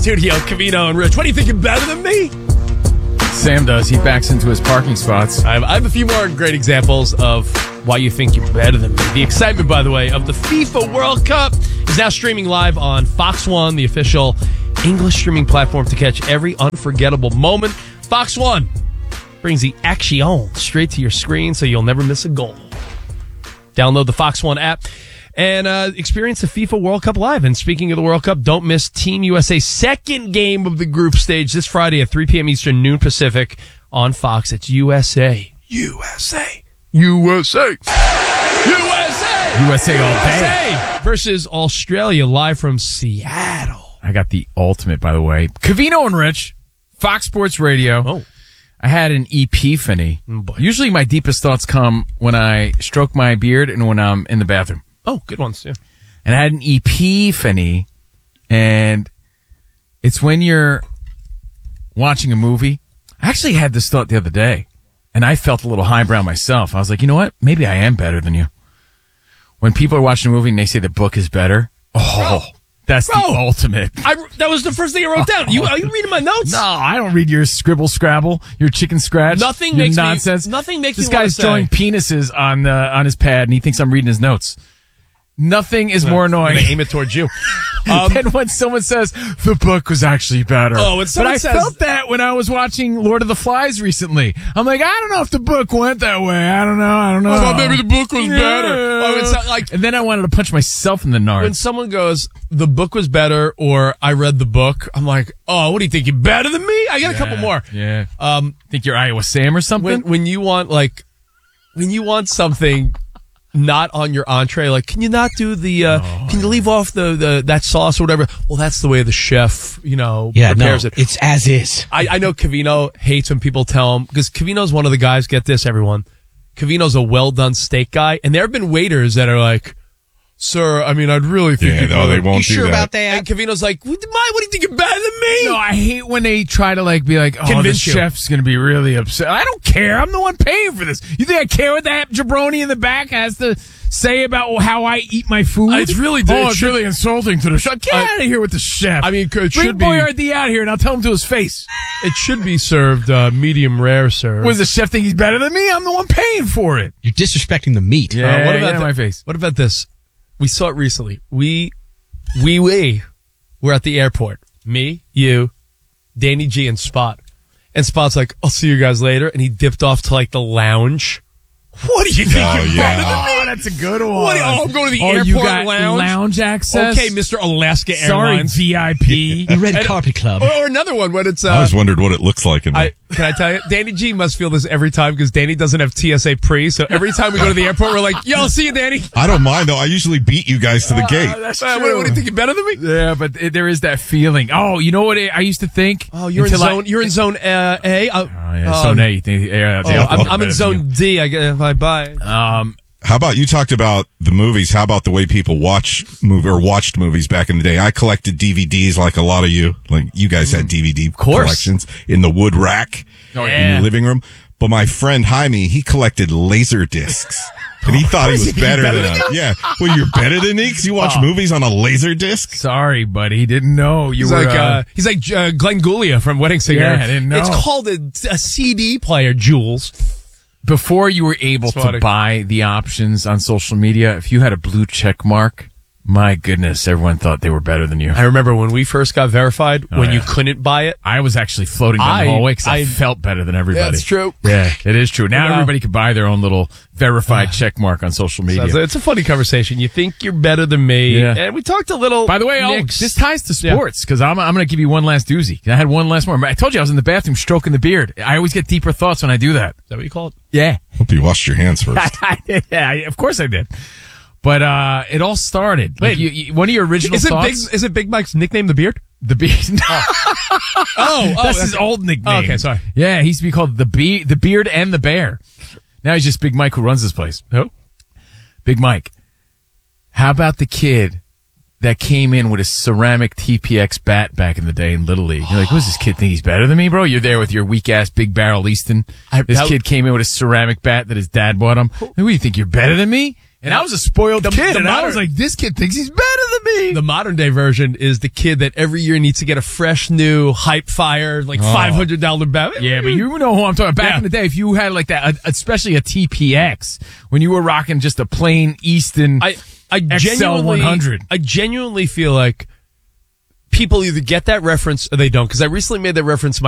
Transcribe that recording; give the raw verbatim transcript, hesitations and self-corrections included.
studio, Covino and Rich. What do you think, you're better than me? Sam does. He backs into his parking spots. I have, I have a few more great examples of why you think you're better than me. The excitement, by the way, of the FIFA World Cup is now streaming live on Fox One, the official English streaming platform to catch every unforgettable moment. Fox One brings the action straight to your screen so you'll never miss a goal. Download the Fox One app and uh, experience the FIFA World Cup live. And speaking of the World Cup, don't miss Team U S A's second game of the group stage this Friday at three p.m. Eastern, noon Pacific on Fox. It's U S A. U S A. U S A. U S A. U S A all day. U S A versus Australia live from Seattle. I got the ultimate, by the way. Covino and Rich, Fox Sports Radio. Oh. I had an epiphany. Oh, boy. Usually my deepest thoughts come when I stroke my beard and when I'm in the bathroom. Oh, good ones, yeah. And I had an epiphany, and it's when you're watching a movie. I actually had this thought the other day, and I felt a little highbrow myself. I was like, you know what? Maybe I am better than you. When people are watching a movie and they say the book is better, oh, Bro. that's Bro. the ultimate. I, that was the first thing I wrote down. You, are you reading my notes? No, I don't read your scribble scrabble, your chicken scratch. Nothing your makes me- nonsense. nothing makes this me wanna guy's say- drawing penises on uh, on his pad, and he thinks I'm reading his notes. Nothing is more I'm annoying gonna aim it towards you. Um, than when someone says the book was actually better. Oh, when but someone I says- felt that when I was watching Lord of the Flies recently. I'm like, I don't know if the book went that way. I don't know. I don't know. I thought maybe the book was Yeah. better. Oh, it's not like and then I wanted to punch myself in the nard. when someone goes, the book was better, or I read the book, I'm like, oh, what do you think? You're better than me? I got a couple more. Yeah. Um, Think you're Iowa Sam or something? when when you want like when you want something not on your entree, like, can you not do the uh Oh, can you leave off the, the that sauce or whatever? Well, that's the way the chef, you know, Yeah, no, prepares it. it's as is. I, I know Covino hates when people tell him, because Covino's one of the guys, get this, everyone. Covino's a well-done steak guy, and there have been waiters that are like, sir, I mean, I'd really think Yeah, you'd no, they better." won't You do sure that. about that? And Covino's like, what, my, what do you think, you're better than me? No, I hate when they try to like be like, oh, Convince the you. chef's going to be really upset. I don't care. I'm the one paying for this. You think I care what that jabroni in the back has to say about how I eat my food? It's really- oh, it it's should- really insulting to the chef. Get I- out of here with the chef. I mean, it bring should be, Boyardee out here and I'll tell him to his face. it should be served uh, medium rare, sir. What, does the chef think he's better than me? I'm the one paying for it. You're disrespecting the meat. Yeah, Uh, what get about out of the- my face. What about this? We saw it recently. We, we, we were at the airport. Me, you, Danny G, and Spot. And Spot's like, I'll see you guys later. And he dipped off to like the lounge. What do you think? Oh, you're yeah. better than me? Oh, that's a good one. What do you- oh, I'm going to the oh, airport you got lounge? lounge access? Okay, Mister Alaska Sorry, Airlines. V I P. The Red Carpet Club. Or, or another one when it's, I uh, always wondered what it looks like in I, there. can I tell you? Danny G must feel this every time because Danny doesn't have T S A pre. So every time we go to the airport, we're like, yo, I'll see you, Danny. I don't mind, though. I usually beat you guys to the gate. That's Uh, true. what, what do you think? You're better than me? Yeah, but it, there is that feeling. Oh, you know what I used to think? Oh, you're in Until I- zone. You're in zone uh, A. Uh, Oh, yeah, um, zone A. You think, yeah, Oh, they all I'm, think I'm in better zone than D. I get bye bye. you. Um, How about you talked about the movies? How about the way people watch movie or watched movies back in the day? I collected D V Ds like a lot of you. Like you guys had D V D course. collections in the wood rack Oh, in yeah. your living room. But my friend Jaime, he collected laser discs. And he thought he was better than us. Yeah. Well, you're better than me because you watch movies on a laser disc? sorry, buddy. Didn't know you He's were. like uh, uh, he's like uh, Glenn Guglia from Wedding Singer. Yeah, I didn't know. It's called a, a C D player, Jules. before you were able Swatting. to buy the options on social media, if you had a blue check mark, my goodness, everyone thought they were better than you. I remember when we first got verified, Oh, when you yeah. couldn't buy it. I was actually floating down I- the hallway because I, I- felt better than everybody. That's true. Yeah, it is true. Now You know- everybody can buy their own little verified check mark on social So media. it's, a, it's a funny conversation. You think you're better than me. Yeah. And we talked a little. By the way, oh, Knicks. this ties to Yeah. sports because I'm, I'm going to give you one last doozy. I had one last more. I told you I was in the bathroom stroking the beard. I always get deeper thoughts when I do that. Is that what you call it? Yeah. Hope you washed your hands first. yeah, of course I did. But uh, it all started. Like Wait. you, you, one of your original Is it, Big, thoughts. is it Big Mike's nickname, the Beard? The beard. Oh, oh That's his old nickname. Oh, okay, sorry. Yeah, he used to be called the Be- the Beard and the Bear. Now he's just Big Mike who runs this place. Who? Big Mike. How about the kid that came in with a ceramic T P X bat back in the day in Little League? You're like, who's this kid think he's better than me, bro? You're there with your weak ass Big Barrel Easton. I- this that- kid came in with a ceramic bat that his dad bought him. Who do you think? You're better than me? And I was a spoiled The- kid, the and I modern- was like, this kid thinks he's better than me. The modern day version is the kid that every year needs to get a fresh new hype fire, like five hundred dollars bag. Yeah, but you know who I'm talking about. Back Yeah. in the day, if you had like that, uh, especially a T P X, when you were rocking just a plain Easton I, I X L genuinely, one hundred. I genuinely feel like people either get that reference or they don't. Because I recently made that reference to my